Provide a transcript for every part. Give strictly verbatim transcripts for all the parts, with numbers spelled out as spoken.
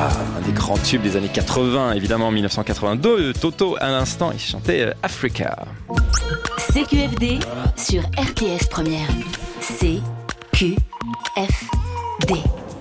Ah, un des grands tubes des années quatre-vingts, évidemment en dix-neuf cent quatre-vingt-deux. Toto, à l'instant, il chantait euh, Africa. C Q F D sur R T S Première. C Q F D.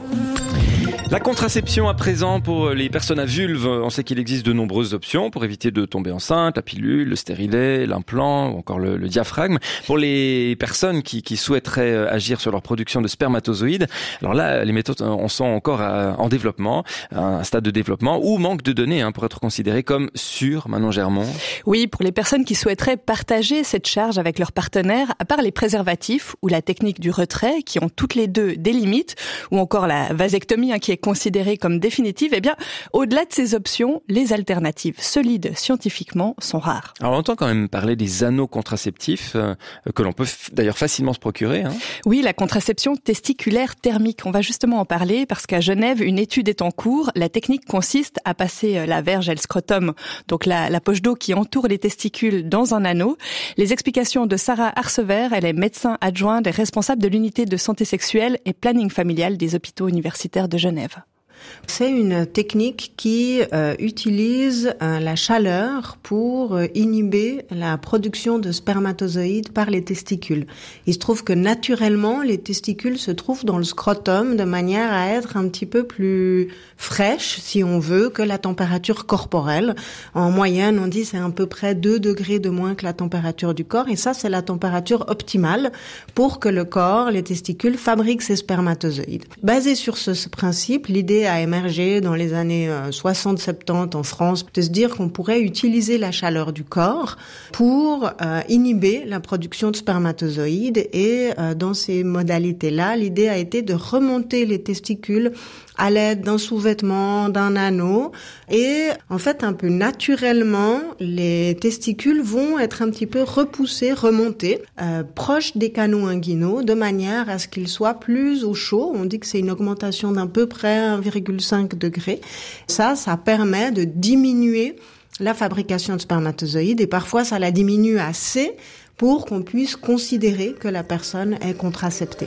La contraception à présent pour les personnes à vulve, on sait qu'il existe de nombreuses options pour éviter de tomber enceinte, la pilule, le stérilet, l'implant ou encore le, le diaphragme. Pour les personnes qui, qui souhaiteraient agir sur leur production de spermatozoïdes, alors là, les méthodes en sont encore à, en développement, un stade de développement ou manque de données hein, pour être considérées comme sûres, Manon Germont. Oui, pour les personnes qui souhaiteraient partager cette charge avec leur partenaire, à part les préservatifs ou la technique du retrait, qui ont toutes les deux des limites, ou encore la vasectomie hein, qui est considérée comme définitive, eh bien, au-delà de ces options, les alternatives solides scientifiquement sont rares. Alors, on entend quand même parler des anneaux contraceptifs euh, que l'on peut f- d'ailleurs facilement se procurer. Hein. Oui, la contraception testiculaire thermique. On va justement en parler parce qu'à Genève, une étude est en cours. La technique consiste à passer la verge et le scrotum, donc la, la poche d'eau qui entoure les testicules, dans un anneau. Les explications de Sarah Arsever, elle est médecin adjointe et responsable de l'unité de santé sexuelle et planning familial des hôpitaux universitaires de Genève. C'est une technique qui euh, utilise euh, la chaleur pour euh, inhiber la production de spermatozoïdes par les testicules. Il se trouve que naturellement, les testicules se trouvent dans le scrotum de manière à être un petit peu plus fraîches, si on veut, que la température corporelle. En moyenne, on dit c'est à peu près deux degrés de moins que la température du corps, et ça, c'est la température optimale pour que le corps, les testicules, fabriquent ces spermatozoïdes. Basé sur ce, ce principe, l'idée a émergé dans les années soixante soixante-dix en France, de se dire qu'on pourrait utiliser la chaleur du corps pour euh, inhiber la production de spermatozoïdes. Et euh, dans ces modalités-là, l'idée a été de remonter les testicules à l'aide d'un sous-vêtement, d'un anneau. Et en fait, un peu naturellement, les testicules vont être un petit peu repoussés, remontés, euh, proches des canaux inguinaux, de manière à ce qu'ils soient plus au chaud. On dit que c'est une augmentation d'à peu près un virgule cinq degré. Ça, ça permet de diminuer la fabrication de spermatozoïdes, et parfois ça la diminue assez pour qu'on puisse considérer que la personne est contraceptée.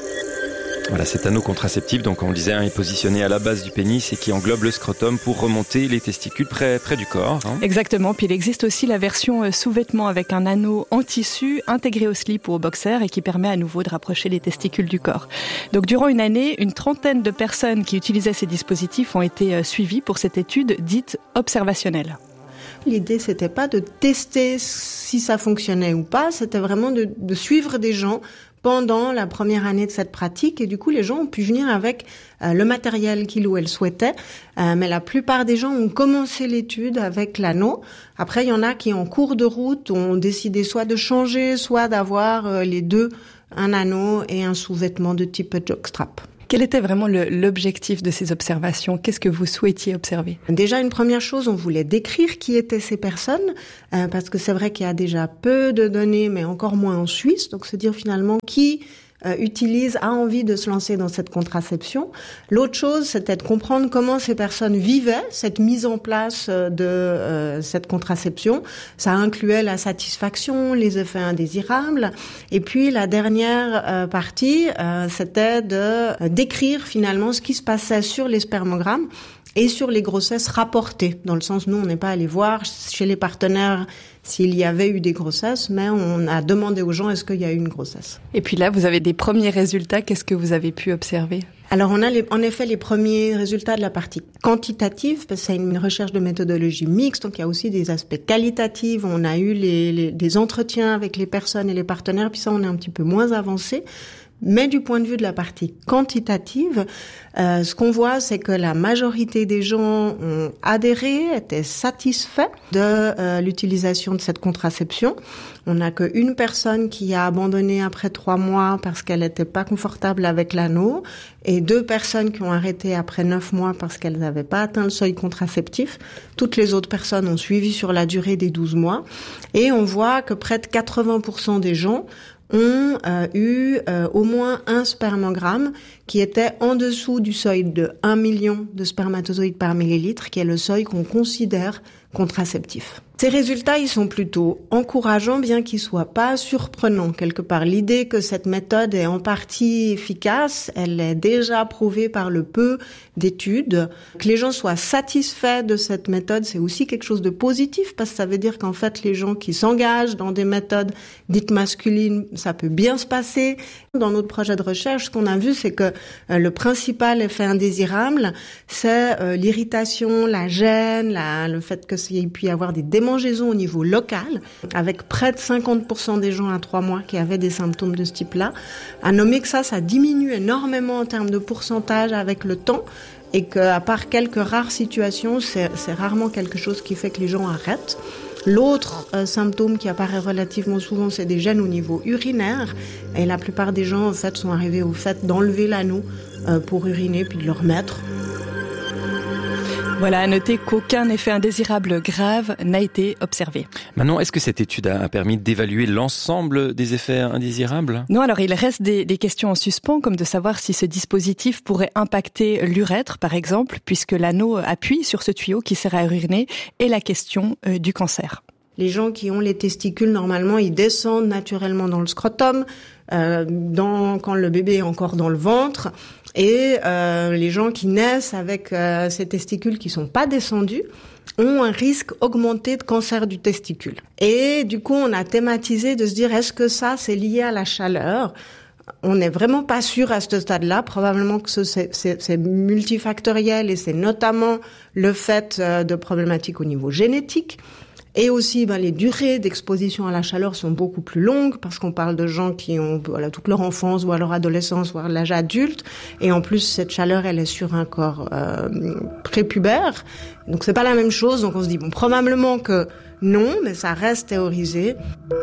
Voilà, cet anneau contraceptif, donc on le disait, hein, est positionné à la base du pénis et qui englobe le scrotum pour remonter les testicules près, près du corps. Hein. Exactement, puis il existe aussi la version sous-vêtement avec un anneau en tissu intégré au slip ou au boxer et qui permet à nouveau de rapprocher les testicules du corps. Donc durant une année, une trentaine de personnes qui utilisaient ces dispositifs ont été suivies pour cette étude dite observationnelle. L'idée, c'était pas de tester si ça fonctionnait ou pas, c'était vraiment de, de suivre des gens pendant la première année de cette pratique, et du coup les gens ont pu venir avec euh, le matériel qu'ils ou elles souhaitaient, euh, mais la plupart des gens ont commencé l'étude avec l'anneau. Après, il y en a qui en cours de route ont décidé soit de changer, soit d'avoir euh, les deux, un anneau et un sous-vêtement de type jockstrap. Quel était vraiment le, l'objectif de ces observations ? Qu'est-ce que vous souhaitiez observer ? Déjà, une première chose, on voulait décrire qui étaient ces personnes, euh, parce que c'est vrai qu'il y a déjà peu de données, mais encore moins en Suisse. Donc, se dire finalement qui euh, utilise, a envie de se lancer dans cette contraception. L'autre chose, c'était de comprendre comment ces personnes vivaient cette mise en place de euh, cette contraception. Ça incluait la satisfaction, les effets indésirables. Et puis, la dernière euh, partie, euh, c'était de euh, décrire finalement ce qui se passait sur les spermogrammes et sur les grossesses rapportées. Dans le sens, nous, on n'est pas allé voir chez les partenaires s'il y avait eu des grossesses, mais on a demandé aux gens est-ce qu'il y a eu une grossesse. Et puis là, vous avez des premiers résultats. Qu'est-ce que vous avez pu observer ? Alors, on a les, en effet les premiers résultats de la partie quantitative, parce que c'est une recherche de méthodologie mixte, donc il y a aussi des aspects qualitatifs. On a eu les, les, des entretiens avec les personnes et les partenaires, puis ça, on est un petit peu moins avancé. Mais du point de vue de la partie quantitative, euh, ce qu'on voit, c'est que la majorité des gens ont adhéré, étaient satisfaits de euh, l'utilisation de cette contraception. On n'a qu'une personne qui a abandonné après trois mois parce qu'elle n'était pas confortable avec l'anneau, et deux personnes qui ont arrêté après neuf mois parce qu'elles n'avaient pas atteint le seuil contraceptif. Toutes les autres personnes ont suivi sur la durée des douze mois. Et on voit que près de quatre-vingts pour cent des gens ont euh, eu euh, au moins un spermogramme qui était en dessous du seuil de un million de spermatozoïdes par millilitre, qui est le seuil qu'on considère contraceptif. Ces résultats, ils sont plutôt encourageants, bien qu'ils soient pas surprenants. Quelque part, l'idée que cette méthode est en partie efficace, elle est déjà prouvée par le peu d'études. Que les gens soient satisfaits de cette méthode, c'est aussi quelque chose de positif, parce que ça veut dire qu'en fait, les gens qui s'engagent dans des méthodes dites masculines, ça peut bien se passer. Dans notre projet de recherche, ce qu'on a vu, c'est que euh, le principal effet indésirable, c'est euh, l'irritation, la gêne, la, le fait qu'il puisse y avoir des démangeaisons au niveau local, avec près de cinquante pour cent des gens à trois mois qui avaient des symptômes de ce type-là. À nommer que ça, ça diminue énormément en termes de pourcentage avec le temps, et qu'à part quelques rares situations, c'est, c'est rarement quelque chose qui fait que les gens arrêtent. L'autre euh, symptôme qui apparaît relativement souvent, c'est des gènes au niveau urinaire. Et la plupart des gens, en fait, sont arrivés au fait d'enlever l'anneau euh, pour uriner puis de le remettre. Voilà, à noter qu'aucun effet indésirable grave n'a été observé. Maintenant, est-ce que cette étude a permis d'évaluer l'ensemble des effets indésirables ? Non, alors il reste des, des questions en suspens, comme de savoir si ce dispositif pourrait impacter l'urètre, par exemple, puisque l'anneau appuie sur ce tuyau qui sert à uriner, et la question euh, du cancer. Les gens qui ont les testicules, normalement, ils descendent naturellement dans le scrotum, euh, dans, quand le bébé est encore dans le ventre. Et euh, les gens qui naissent avec euh, ces testicules qui sont pas descendus ont un risque augmenté de cancer du testicule. Et du coup, on a thématisé de se dire, est-ce que ça, c'est lié à la chaleur ? On n'est vraiment pas sûr à ce stade-là. Probablement que c'est, c'est, c'est multifactoriel, et c'est notamment le fait euh, de problématiques au niveau génétique. Et aussi, ben, les durées d'exposition à la chaleur sont beaucoup plus longues, parce qu'on parle de gens qui ont voilà, toute leur enfance, ou à leur adolescence, voire l'âge adulte. Et en plus, cette chaleur, elle est sur un corps euh, prépubère. Donc, c'est pas la même chose. Donc, on se dit, bon, probablement que non, mais ça reste théorisé.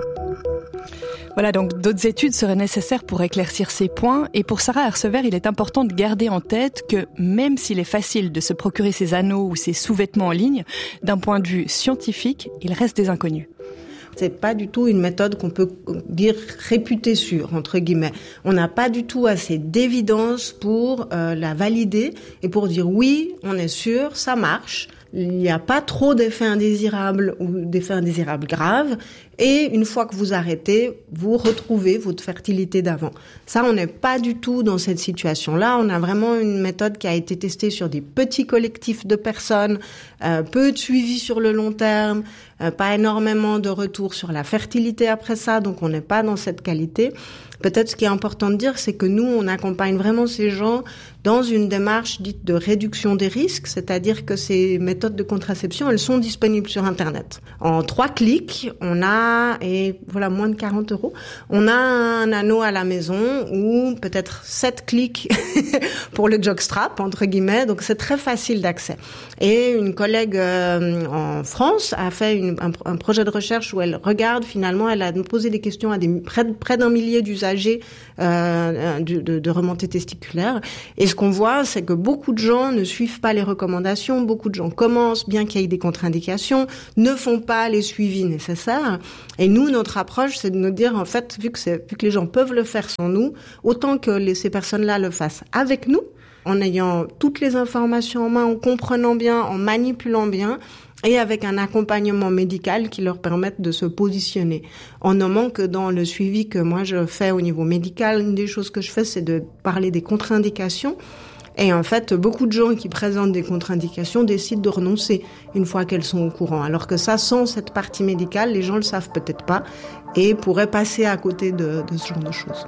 Voilà, donc d'autres études seraient nécessaires pour éclaircir ces points. Et pour Sarah Arsever, il est important de garder en tête que même s'il est facile de se procurer ces anneaux ou ces sous-vêtements en ligne, d'un point de vue scientifique, il reste des inconnus. C'est pas du tout une méthode qu'on peut dire réputée sûre, entre guillemets. On n'a pas du tout assez d'évidence pour euh, la valider et pour dire oui, on est sûr, ça marche. Il n'y a pas trop d'effets indésirables ou d'effets indésirables graves. Et une fois que vous arrêtez, vous retrouvez votre fertilité d'avant. Ça, on n'est pas du tout dans cette situation-là. On a vraiment une méthode qui a été testée sur des petits collectifs de personnes, euh, peu de suivi sur le long terme, euh, pas énormément de retours sur la fertilité après ça. Donc, on n'est pas dans cette qualité. Peut-être ce qui est important de dire, c'est que nous, on accompagne vraiment ces gens dans une démarche dite de réduction des risques, c'est-à-dire que ces méthodes de contraception, elles sont disponibles sur Internet. En trois clics, on a, et voilà, moins de quarante euros, on a un anneau à la maison, ou peut-être sept clics pour le jockstrap, entre guillemets, donc c'est très facile d'accès. Et une collègue euh, en France a fait une, un, un projet de recherche où elle regarde, finalement, elle a posé des questions à des, près, près d'un millier d'usagers euh, de, de, de remontées testiculaires. Et ce qu'on voit, c'est que beaucoup de gens ne suivent pas les recommandations, beaucoup de gens commencent, bien qu'il y ait des contre-indications, ne font pas les suivis nécessaires. Et nous, notre approche, c'est de nous dire, en fait, vu que, c'est, vu que les gens peuvent le faire sans nous, autant que les, ces personnes-là le fassent avec nous, en ayant toutes les informations en main, en comprenant bien, en manipulant bien, et avec un accompagnement médical qui leur permette de se positionner. En nommant que dans le suivi que moi je fais au niveau médical, une des choses que je fais, c'est de parler des contre-indications. Et en fait, beaucoup de gens qui présentent des contre-indications décident de renoncer une fois qu'elles sont au courant. Alors que ça, sans cette partie médicale, les gens le savent peut-être pas et pourraient passer à côté de, de ce genre de choses.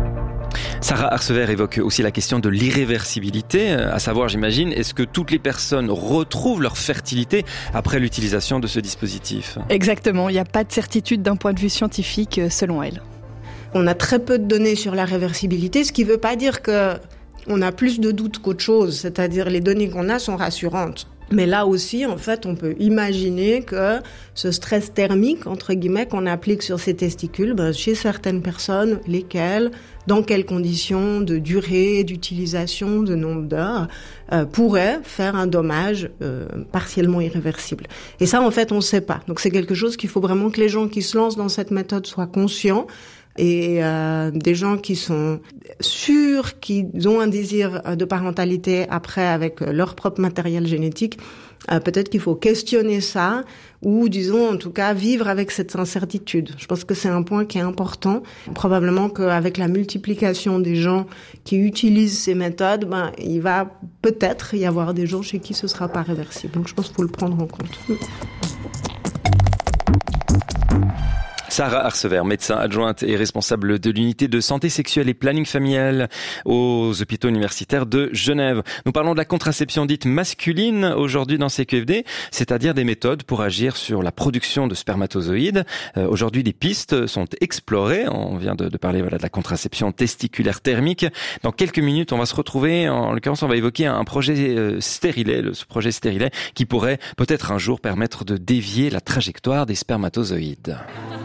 Sarah Arsever évoque aussi la question de l'irréversibilité, à savoir, j'imagine, est-ce que toutes les personnes retrouvent leur fertilité après l'utilisation de ce dispositif ? Exactement, il n'y a pas de certitude d'un point de vue scientifique, selon elle. On a très peu de données sur la réversibilité, ce qui ne veut pas dire que on a plus de doutes qu'autre chose, c'est-à-dire les données qu'on a sont rassurantes. Mais là aussi, en fait, on peut imaginer que ce stress thermique, entre guillemets, qu'on applique sur ces testicules, ben, chez certaines personnes, lesquelles, dans quelles conditions de durée, d'utilisation, de nombre d'heures, euh, pourrait faire un dommage euh, partiellement irréversible. Et ça, en fait, on ne sait pas. Donc c'est quelque chose qu'il faut vraiment que les gens qui se lancent dans cette méthode soient conscients. et euh, des gens qui sont sûrs qu'ils ont un désir de parentalité après avec leur propre matériel génétique, euh, peut-être qu'il faut questionner ça ou, disons, en tout cas, vivre avec cette incertitude. Je pense que c'est un point qui est important. Probablement qu'avec la multiplication des gens qui utilisent ces méthodes, ben, il va peut-être y avoir des gens chez qui ce sera pas réversible. Donc, je pense qu'il faut le prendre en compte. Sarah Arsever, médecin adjointe et responsable de l'unité de santé sexuelle et planning familial aux hôpitaux universitaires de Genève. Nous parlons de la contraception dite masculine aujourd'hui dans C Q F D, c'est-à-dire des méthodes pour agir sur la production de spermatozoïdes. Euh, aujourd'hui, des pistes sont explorées. On vient de, de parler voilà, de la contraception testiculaire thermique. Dans quelques minutes, on va se retrouver. En l'occurrence, on va évoquer un projet euh, stérilet, le, ce projet stérilet qui pourrait peut-être un jour permettre de dévier la trajectoire des spermatozoïdes.